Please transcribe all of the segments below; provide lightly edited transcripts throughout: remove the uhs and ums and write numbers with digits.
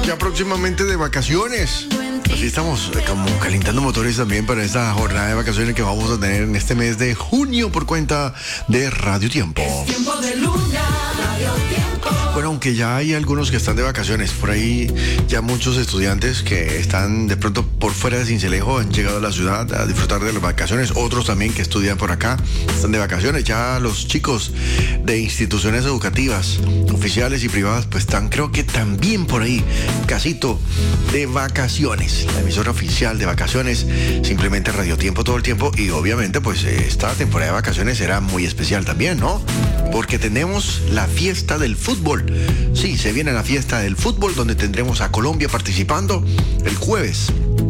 Ya próximamente de vacaciones. Así estamos como calentando motores también para esta jornada de vacaciones que vamos a tener en este mes de junio por cuenta de Radio Tiempo. Tiempo de Luna, Radio Tiempo. Bueno, aunque ya hay algunos que están de vacaciones, por ahí ya muchos estudiantes que están de pronto por fuera de Sincelejo han llegado a la ciudad a disfrutar de las vacaciones, otros también que estudian por acá están de vacaciones, ya los chicos de instituciones educativas, oficiales y privadas, pues están creo que también por ahí, casito de vacaciones, la emisora oficial de vacaciones, simplemente Radio Tiempo todo el tiempo y obviamente pues esta temporada de vacaciones será muy especial también, ¿no? Porque tenemos la fiesta del fútbol. Sí, se viene la fiesta del fútbol donde tendremos a Colombia participando el jueves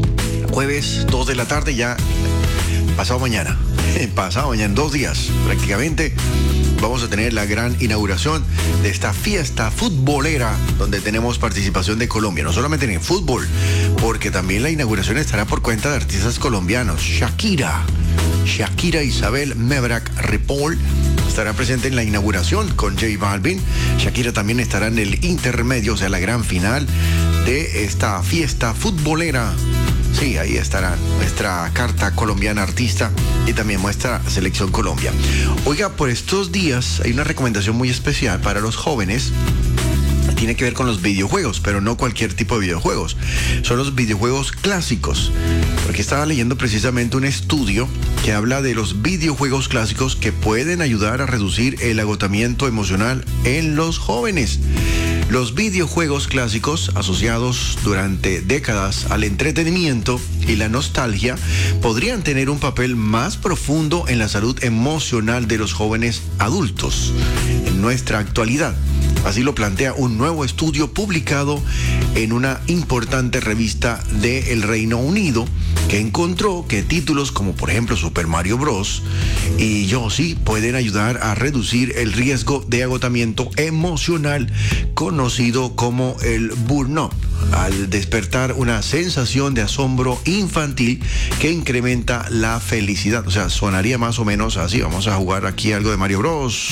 2 de la tarde, ya pasado mañana, en 2 días prácticamente. Vamos a tener la gran inauguración de esta fiesta futbolera donde tenemos participación de Colombia, no solamente en el fútbol, porque también la inauguración estará por cuenta de artistas colombianos. Shakira Isabel Mebarak Ripoll estará presente en la inauguración con J Balvin. Shakira también estará en el intermedio, o sea, la gran final de esta fiesta futbolera. Sí, ahí estará nuestra carta colombiana artista y también muestra Selección Colombia. Oiga, por estos días hay una recomendación muy especial para los jóvenes. Tiene que ver con los videojuegos, pero no cualquier tipo de videojuegos. Son los videojuegos clásicos. Porque estaba leyendo precisamente un estudio que habla de los videojuegos clásicos que pueden ayudar a reducir el agotamiento emocional en los jóvenes. Los videojuegos clásicos, asociados durante décadas al entretenimiento y la nostalgia, podrían tener un papel más profundo en la salud emocional de los jóvenes adultos en nuestra actualidad. Así lo plantea un nuevo estudio publicado en una importante revista del Reino Unido, que encontró que títulos como por ejemplo Super Mario Bros. Y Yoshi pueden ayudar a reducir el riesgo de agotamiento emocional conocido como el burnout, al despertar una sensación de asombro infantil que incrementa la felicidad. O sea, sonaría más o menos así. Vamos a jugar aquí algo de Mario Bros.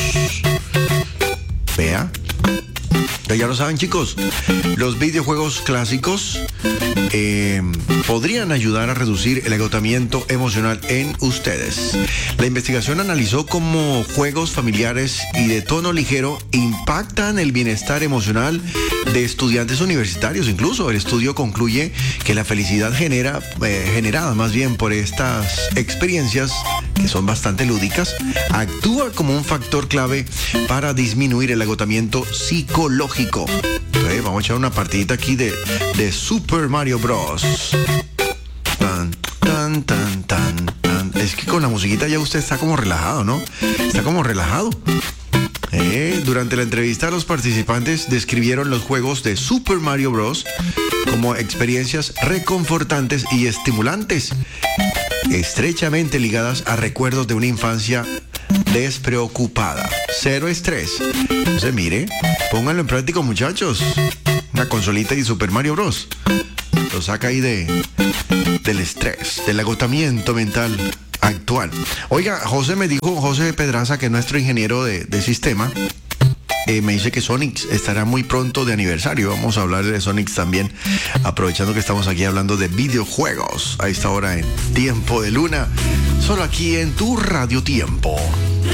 Vea. Ya lo saben, chicos, los videojuegos clásicos podrían ayudar a reducir el agotamiento emocional en ustedes. La investigación analizó cómo juegos familiares y de tono ligero impactan el bienestar emocional de estudiantes universitarios. Incluso el estudio concluye que la felicidad generada más bien por estas experiencias, que son bastante lúdicas, actúa como un factor clave para disminuir el agotamiento psicológico. Vamos a echar una partidita aquí de Super Mario Bros. Tan, tan, tan, tan, tan. Es que con la musiquita ya usted está como relajado, ¿no? Está como relajado. Durante la entrevista, los participantes describieron los juegos de Super Mario Bros. Como experiencias reconfortantes y estimulantes, estrechamente ligadas a recuerdos de una infancia despreocupada. Cero estrés. Entonces, mire, pónganlo en práctica, muchachos. Una consolita y Super Mario Bros. Lo saca ahí del estrés, del agotamiento mental actual. Oiga, José Pedraza, que es nuestro ingeniero de sistema, me dice que Sonics estará muy pronto de aniversario. Vamos a hablar de Sonics también, aprovechando que estamos aquí hablando de videojuegos a esta hora en Tiempo de Luna, solo aquí en tu Radio Tiempo.